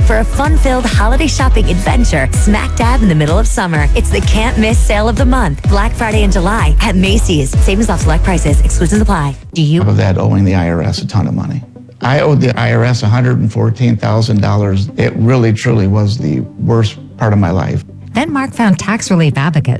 for a fun-filled holiday shopping adventure smack dab in the middle of summer. It's the can't miss sale of the month, Black Friday in July at Macy's. Savings off select prices. Exclusions apply. Do you? Of that, owing the IRS a ton of money. I owed the IRS $114,000. It really, truly was the worst part of my life. Then Mark found Tax Relief Advocate.